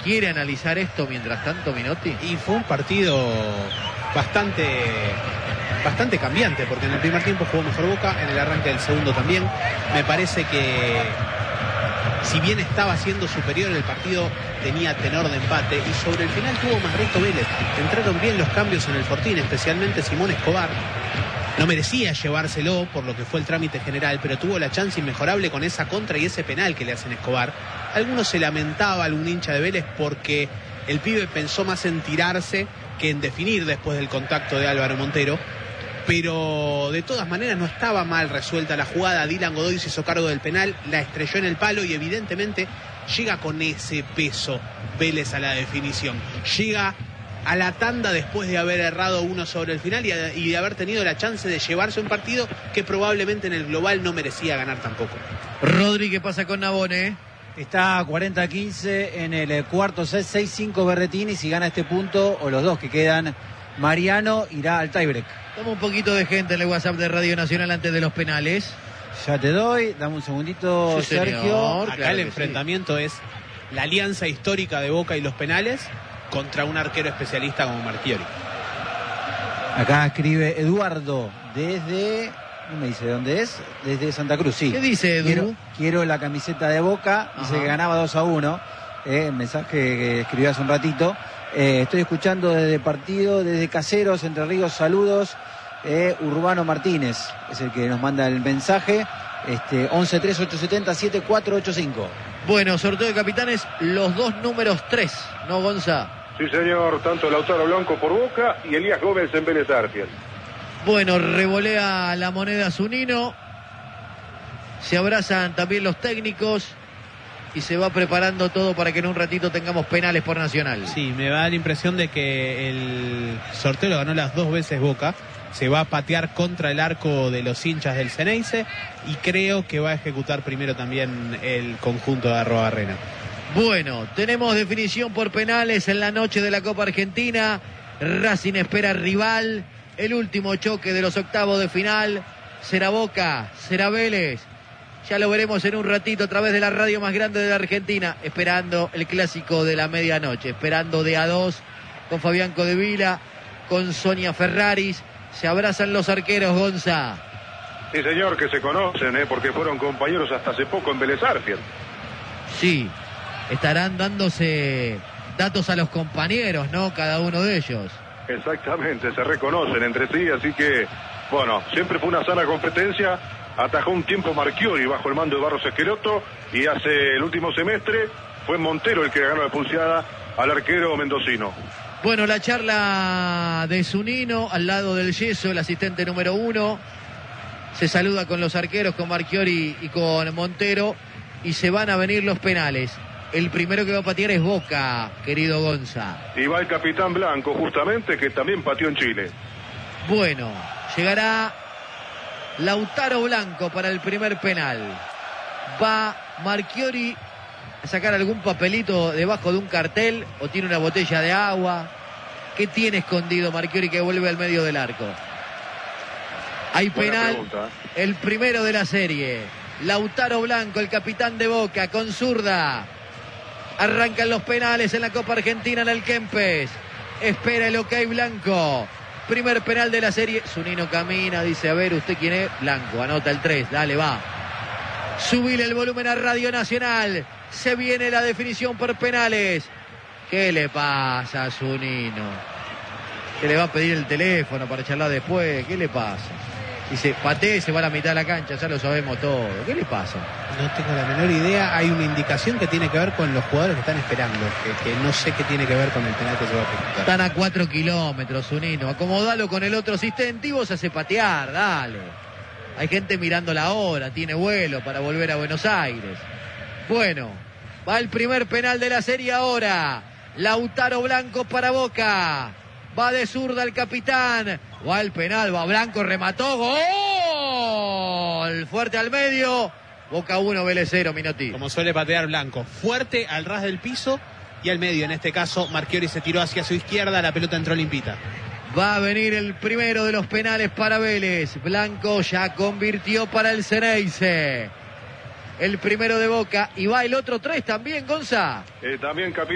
¿Quiere analizar esto mientras tanto, Minotti? Y fue un partido bastante cambiante, porque en el primer tiempo jugó mejor Boca, en el arranque del segundo también. Me parece que, si bien estaba siendo superior, el partido tenía tenor de empate, y sobre el final tuvo más reto Vélez. Entraron bien los cambios en el Fortín, especialmente Simón Escobar. No merecía llevárselo por lo que fue el trámite general, pero tuvo la chance inmejorable con esa contra y ese penal que le hacen a Escobar. Algunos se lamentaba, algún hincha de Vélez, porque el pibe pensó más en tirarse que en definir después del contacto de Álvaro Montero. Pero de todas maneras no estaba mal resuelta la jugada. Dylan Godoy se hizo cargo del penal, la estrelló en el palo y evidentemente llega con ese peso Vélez a la definición. Llega a la tanda después de haber errado uno sobre el final y de haber tenido la chance de llevarse un partido que probablemente en el global no merecía ganar tampoco. Rodri, ¿qué pasa con Navone? Está 40-15 en el cuarto set, 6-5 Berretini. Si gana este punto, o los dos que quedan, Mariano irá al tiebreak. Toma un poquito de gente en el WhatsApp de Radio Nacional antes de los penales. Ya te doy, dame un segundito, Sí, Sergio. señor. Acá Claro el que enfrentamiento es la alianza histórica de Boca y los penales contra un arquero especialista como Marchiori. Acá escribe Eduardo desde, no me dice de dónde es, desde Santa Cruz, sí. ¿Qué dice Edu? Quiero la camiseta de Boca, dice que ganaba 2-1, mensaje que escribió hace un ratito. Estoy escuchando desde partido, desde Caseros, Entre Ríos, saludos. Urbano Martínez es el que nos manda el mensaje. 11-3-870-7485. Bueno, sorteo de capitanes, los dos números 3, ¿no, Gonza? Sí, señor, tanto Lautaro Blanco por Boca y Elías Gómez en Vélez Sarsfield. Bueno, revolea la moneda Zunino. Se abrazan también los técnicos y se va preparando todo para que en un ratito tengamos penales por Nacional. Sí, me da la impresión de que el sorteo lo ganó las dos veces Boca. Se va a patear contra el arco de los hinchas del Ceneice y creo que va a ejecutar primero también el conjunto de Arrobarrena. Bueno, tenemos definición por penales en la noche de la Copa Argentina. Racing espera rival. El último choque de los octavos de final. ¿Será Boca? ¿Será Vélez? Ya lo veremos en un ratito a través de la radio más grande de la Argentina. Esperando el clásico de la medianoche. Esperando de A2 con Fabián Codevila, con Sonia Ferraris. Se abrazan los arqueros, Gonza. Sí, señor, que se conocen, porque fueron compañeros hasta hace poco en Vélez Sarsfield. Sí, estarán dándose datos a los compañeros, ¿no? Cada uno de ellos. Exactamente, se reconocen entre sí, así que, bueno, siempre fue una sana competencia. Atajó un tiempo Marchiori bajo el mando de Barros Esqueloto y hace el último semestre fue Montero el que ganó la pulseada al arquero mendocino. Bueno, la charla de Zunino al lado del yeso, el asistente número 1. Se saluda con los arqueros, con Marchiori y con Montero. Y se van a venir los penales. El primero que va a patear es Boca, querido Gonza. Y va el capitán Blanco, justamente, que también pateó en Chile. Bueno, llegará Lautaro Blanco para el primer penal. Va Marchiori a sacar algún papelito debajo de un cartel o tiene una botella de agua. ¿Qué tiene escondido Marchiori que vuelve al medio del arco? Hay penal, el primero de la serie. Lautaro Blanco, el capitán de Boca, con zurda. Arrancan los penales en la Copa Argentina en el Kempes. Espera el ok Blanco. Primer penal de la serie. Zunino camina, dice, a ver, ¿usted quién es? Blanco, anota el 3, dale, va. Subile el volumen a Radio Nacional. Se viene la definición por penales. ¿Qué le pasa a Zunino? Que le va a pedir el teléfono para charlar después. ¿Qué le pasa? Dice, patee, se va a la mitad de la cancha, ya lo sabemos todo. ¿Qué le pasa? No tengo la menor idea. Hay una indicación que tiene que ver con los jugadores que están esperando, que no sé qué tiene que ver con el penal que se va a ejecutar. Están a 4 kilómetros, Zunino. Acomodalo con el otro asistente y vos hace patear, dale. Hay gente mirando la hora, tiene vuelo para volver a Buenos Aires. Bueno, va el primer penal de la serie ahora. Lautaro Blanco para Boca. Va de zurda el capitán. Va el penal, va Blanco, remató. ¡Gol! Fuerte al medio. Boca 1, Vélez 0, Minotti. Como suele patear Blanco. Fuerte al ras del piso y al medio. En este caso, Marchiori se tiró hacia su izquierda. La pelota entró limpita. Va a venir el primero de los penales para Vélez. Blanco ya convirtió para el Ceneice. El primero de Boca. Y va el otro 3 también, Gonza. También capitán.